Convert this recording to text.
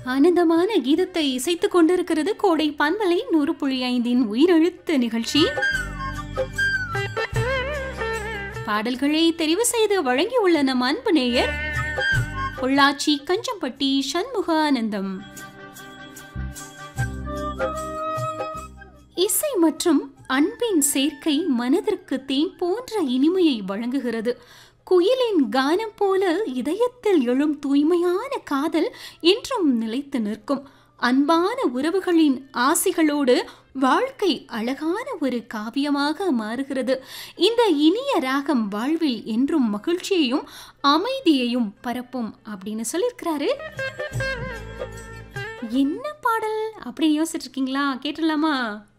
ஆனந்தமான கீதத்தை இசைத்துக் கொண்டிருக்கிறது கோடை பண்பலை 100.5 உயிரெழுத்து நிகழ்ச்சி. பாடல்களை தெரிவு செய்து வழங்கியுள்ள நம் அன்பு நேயர் பொள்ளாச்சி கஞ்சம்பட்டி சண்முகானந்தம். இசை மற்றும் அன்பின் சேர்க்கை மனதிற்கு தேன் போன்ற இனிமையை வழங்குகிறது. குயிலின் கானம் போல இதயத்தில் எழும் தூய்மையான காதல் என்றும் நிலைத்து நிற்கும். அன்பான உறவுகளின் ஆசிகளோடு வாழ்க்கை அழகான ஒரு காவியமாக மாறுகிறது. இந்த இனிய ராகம் வாழ்வில் என்றும் மகிழ்ச்சியையும் அமைதியையும் பரப்பும் அப்படின்னு சொல்லியிருக்கிறாரு. என்ன பாடல் அப்படின்னு யோசிச்சுட்டு இருக்கீங்களா? கேட்டுடலாமா?